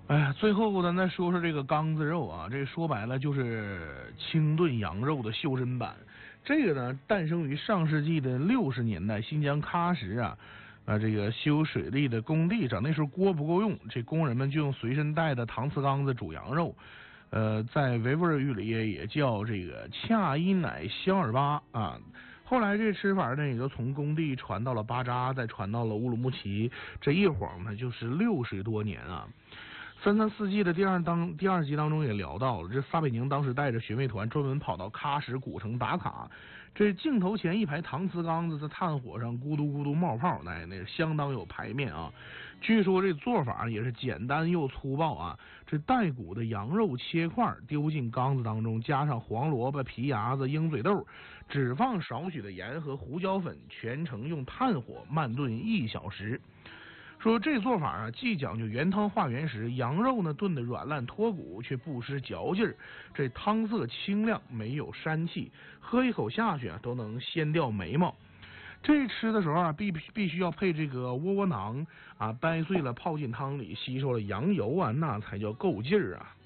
哎呀，最后咱再说说这个缸子肉啊，这说白了就是清炖羊肉的修身版。这个呢，诞生于上世纪的60年代，新疆喀什这个修水利的工地上，那时候锅不够用，这工人们就用随身带的搪瓷缸子煮羊肉。在维吾尔语里也叫这个恰伊乃肖尔巴啊。后来这吃法呢，也就从工地传到了巴扎，再传到了乌鲁木齐，这一晃呢就是60多年啊。334季的第二集当中也聊到了，这撒贝宁当时带着学妹团专门跑到喀什古城打卡，这镜头前一排搪瓷缸子在炭火上咕嘟咕嘟冒泡，那是相当有排面啊。据说这做法也是简单又粗暴啊，这带骨的羊肉切块丢进缸子当中，加上黄萝卜、皮芽子、鹰嘴豆，只放少许的盐和胡椒粉，全程用炭火慢炖1小时。说这做法啊，既讲究原汤化原食，羊肉呢炖得软烂脱骨，却不失嚼劲儿。这汤色清亮，没有膻气，喝一口下去啊，都能掀掉眉毛。这吃的时候啊，必须要配这个窝窝囊啊，掰碎了泡进汤里，吸收了羊油啊，那才叫够劲儿啊。